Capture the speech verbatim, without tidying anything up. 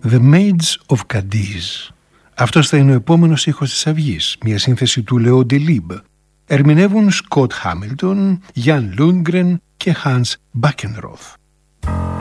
The Maids of Cadiz. Αυτός θα είναι ο επόμενος ήχος της αυγής, μια σύνθεση του Leo Delibes. Ερμηνεύουν Scott Hamilton, Jan Lundgren και Hans Backenroth.